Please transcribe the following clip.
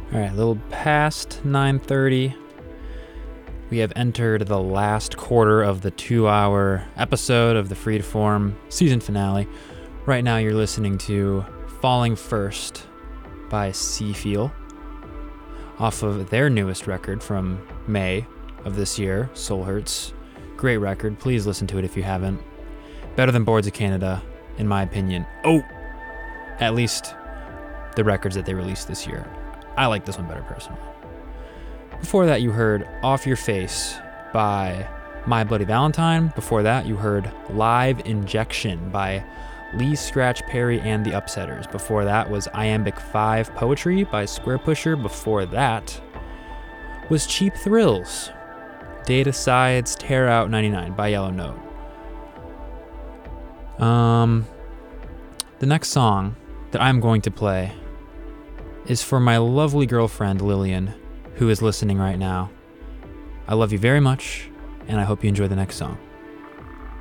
All right, a little past 9:30. We have entered the last quarter of the 2-hour episode of the Freeform season finale. Right now you're listening to Falling First by Seafeel off of their newest record from May of this year, Soul Hurts. Great record. Please listen to it if you haven't. Better than Boards of Canada, in my opinion. Oh, at least the records that they released this year. I like this one better personally. Before that, you heard Off Your Face by My Bloody Valentine. Before that, you heard Live Injection by Lee Scratch Perry and the Upsetters. Before that was Iambic 5 Poetry by Square Pusher. Before that was Cheap Thrills, Data Sides Tear Out 99 by Yellow Note. The next song that I'm going to play is for my lovely girlfriend Lillian, who is listening right now. I love you very much, and I hope you enjoy the next song.